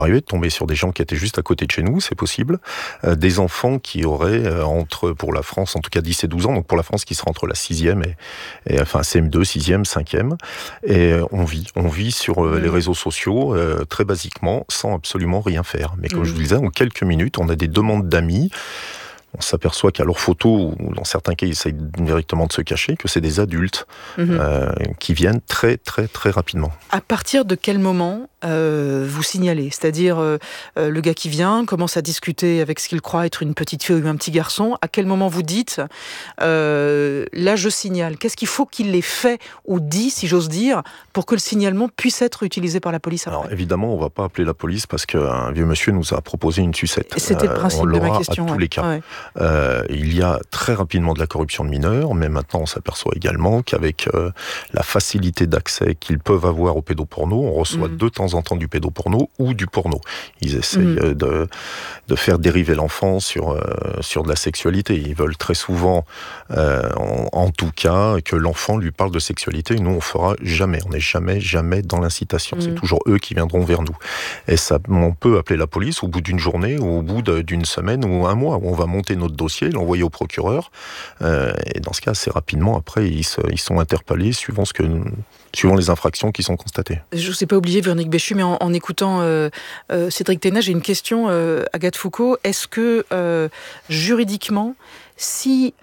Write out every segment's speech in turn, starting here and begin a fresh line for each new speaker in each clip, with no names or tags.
arrivé de tomber sur des gens qui étaient juste à côté de chez nous, c'est possible. Des enfants qui auraient pour la France, en tout cas 10 et 12 ans, donc pour la France qui sera entre la 6e et enfin CM2, 6e, 5e. Et on vit sur les réseaux sociaux très basiquement, sans absolument rien faire. Mais comme je vous disais, en quelques minutes, on a des demandes d'amis. On s'aperçoit qu'à leurs photos, ou dans certains cas, ils essayent directement de se cacher, que c'est des adultes qui viennent très, très, très rapidement.
À partir de quel moment vous signalez ? C'est-à-dire, le gars qui vient commence à discuter avec ce qu'il croit être une petite fille ou un petit garçon. À quel moment vous dites, là, je signale ? Qu'est-ce qu'il faut qu'il ait fait ou dit, si j'ose dire, pour que le signalement puisse être utilisé par la police après ?
Alors, évidemment, on ne va pas appeler la police parce qu'un vieux monsieur nous a proposé une sucette.
C'était le principe de ma question.
À tous les cas.
Ouais.
Il y a très rapidement de la corruption de mineurs, mais maintenant on s'aperçoit également qu'avec la facilité d'accès qu'ils peuvent avoir au pédoporno, on reçoit de temps en temps du pédoporno ou du porno. Ils essayent de faire dériver l'enfant sur de la sexualité. Ils veulent très souvent, en tout cas, que l'enfant lui parle de sexualité. Nous, on fera jamais. On n'est jamais dans l'incitation. C'est toujours eux qui viendront vers nous. Et ça, on peut appeler la police au bout d'une journée ou au bout d'une semaine ou un mois, où on va monter notre dossier, l'envoyer au procureur. Et dans ce cas, assez rapidement, après, ils sont interpellés suivant les infractions qui sont constatées.
Je ne vous ai pas oublié, Véronique Béchu, mais en écoutant Cédric Ténat, j'ai une question, Agathe Foucault. Est-ce que, juridiquement, si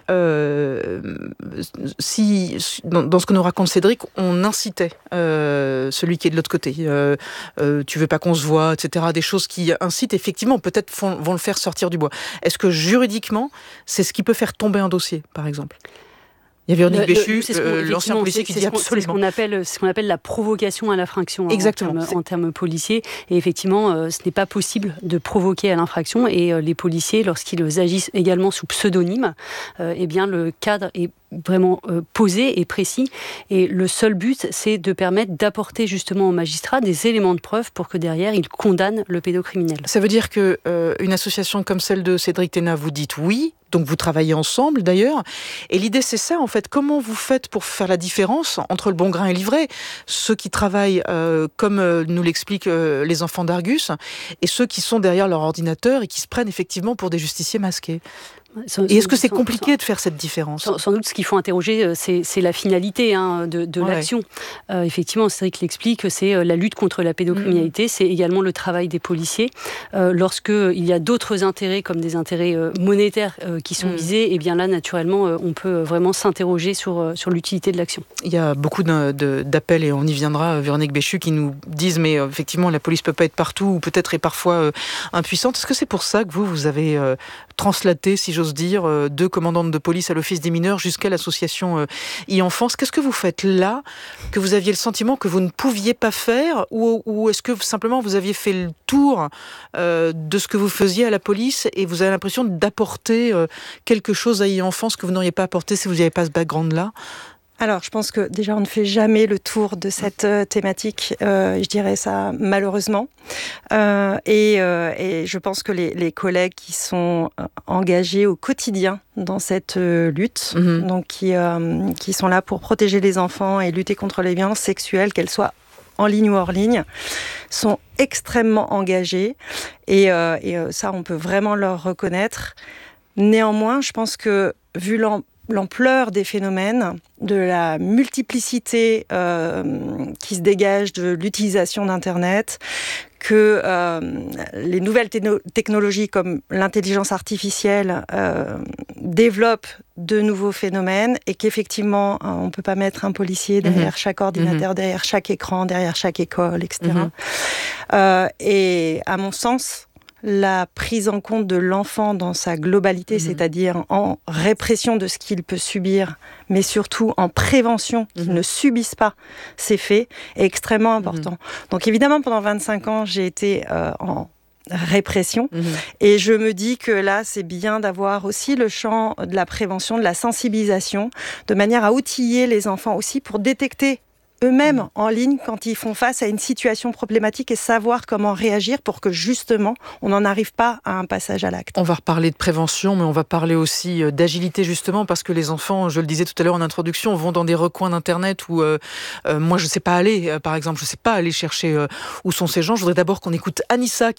dans ce que nous raconte Cédric, on incitait celui qui est de l'autre côté, tu veux pas qu'on se voit, etc., des choses qui incitent, effectivement, peut-être vont le faire sortir du bois. Est-ce que juridiquement, c'est ce qui peut faire tomber un dossier, par exemple ? Il y a Véronique Béchu, l'ancien policier, qui dit absolument.
C'est ce qu'on appelle la provocation à l'infraction.
Exactement.
En termes policiers. Et effectivement, ce n'est pas possible de provoquer à l'infraction. Et les policiers, lorsqu'ils agissent également sous pseudonyme, eh bien, le cadre est vraiment posé et précis. Et le seul but, c'est de permettre d'apporter justement au magistrat des éléments de preuve pour que derrière, il condamne le pédocriminel.
Ça veut dire que une association comme celle de Cédric Ténat, vous dites oui, donc vous travaillez ensemble d'ailleurs, et l'idée c'est ça en fait, comment vous faites pour faire la différence entre le bon grain et l'ivraie, ceux qui travaillent comme nous l'expliquent les enfants d'Argus, et ceux qui sont derrière leur ordinateur et qui se prennent effectivement pour des justiciers masqués. Et est-ce que c'est compliqué de faire cette différence ?
Sans doute, ce qu'il faut interroger, c'est la finalité de l'action. Effectivement, Cédric l'explique, c'est la lutte contre la pédocriminalité, c'est également le travail des policiers. Lorsqu'il y a d'autres intérêts, comme des intérêts monétaires qui sont visés, et bien là, naturellement, on peut vraiment s'interroger sur l'utilité de l'action.
Il y a beaucoup d'appels, et on y viendra, Véronique Béchu, qui nous disent, mais effectivement, la police peut pas être partout, ou peut-être est parfois impuissante. Est-ce que c'est pour ça que vous avez translaté, si j'ose dire, 2 commandantes de police à l'Office des mineurs jusqu'à l'association e-enfance. Qu'est-ce que vous faites là, que vous aviez le sentiment que vous ne pouviez pas faire, ou est-ce que simplement vous aviez fait le tour de ce que vous faisiez à la police et vous avez l'impression d'apporter quelque chose à e-enfance que vous n'auriez pas apporté si vous n'aviez pas ce background-là ?
Alors, je pense que déjà, on ne fait jamais le tour de cette thématique, je dirais ça malheureusement. Et je pense que les collègues qui sont engagés au quotidien dans cette lutte, donc qui sont là pour protéger les enfants et lutter contre les violences sexuelles, qu'elles soient en ligne ou hors ligne, sont extrêmement engagés. Et ça, on peut vraiment leur reconnaître. Néanmoins, je pense que, vu l'ampleur des phénomènes, de la multiplicité qui se dégage de l'utilisation d'Internet, que les nouvelles technologies comme l'intelligence artificielle développent de nouveaux phénomènes et qu'effectivement, on ne peut pas mettre un policier derrière chaque ordinateur, derrière chaque écran, derrière chaque école, etc. Et à mon sens, la prise en compte de l'enfant dans sa globalité, c'est-à-dire en répression de ce qu'il peut subir, mais surtout en prévention qu'il ne subisse pas ces faits, est extrêmement important. Donc évidemment, pendant 25 ans, j'ai été en répression. Et je me dis que là, c'est bien d'avoir aussi le champ de la prévention, de la sensibilisation, de manière à outiller les enfants aussi pour détecter eux-mêmes en ligne quand ils font face à une situation problématique et savoir comment réagir pour que justement on n'en arrive pas à un passage à l'acte.
On va reparler de prévention, mais on va parler aussi d'agilité justement parce que les enfants, je le disais tout à l'heure en introduction, vont dans des recoins d'internet où moi je ne sais pas aller, par exemple, je ne sais pas aller chercher où sont ces gens. Je voudrais d'abord qu'on écoute Anissa